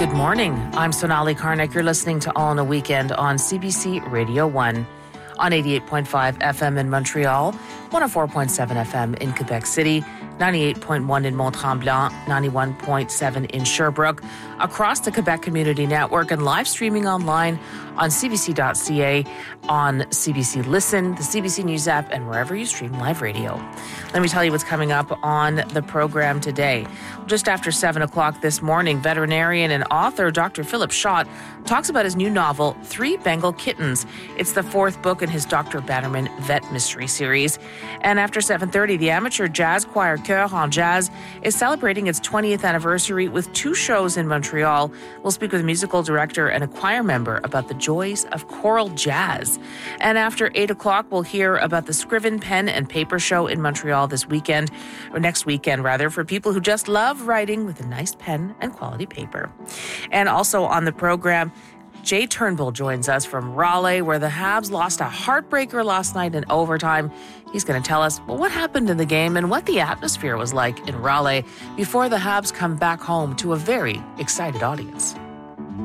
Good morning. I'm Sonali Karnik. You're listening to All in a Weekend on CBC Radio 1 on 88.5 FM in Montreal, 104.7 FM in Quebec City, 98.1 in Mont-Tremblant, 91.7 in Sherbrooke, across the Quebec Community Network, and live streaming online on cbc.ca, on CBC Listen, the CBC News app, and wherever you stream live radio. Let me tell you what's coming up on the program today. Just after 7 o'clock this morning, veterinarian and author Dr. Philip Schott talks about his new novel, Three Bengal Kittens. It's the fourth book in his Dr. Bannerman Vet Mystery series. And after 7:30, the amateur jazz choir Cœur en Jazz is celebrating its 20th anniversary with two shows in Montreal. We'll speak with a musical director and a choir member about the joys of choral jazz. And after 8 o'clock, we'll hear about the Scriven Pen and Paper Show in Montreal this weekend, or next weekend rather, for people who just love writing with a nice pen and quality paper. And also on the program, Jay Turnbull joins us from Raleigh, where the Habs lost a heartbreaker last night in overtime. He's going to tell us what happened in the game and what the atmosphere was like in Raleigh before the Habs come back home to a very excited audience.